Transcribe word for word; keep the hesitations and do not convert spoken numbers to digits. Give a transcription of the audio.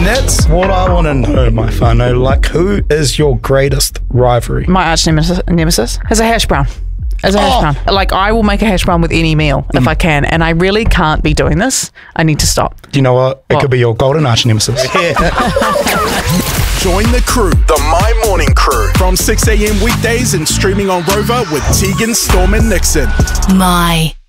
That's what I want to know, my whānau. Like, who is your greatest rivalry? My arch nemesis, nemesis is a hash brown. As a hash Oh. brown. Like, I will make a hash brown with any meal if I can, and I really can't be doing this. I need to stop. Do you know what? It What? could be your golden arch nemesis. Join the crew, the My Morning Crew, from six a.m. weekdays and streaming on Rover with Tegan, Storm and Nixon. My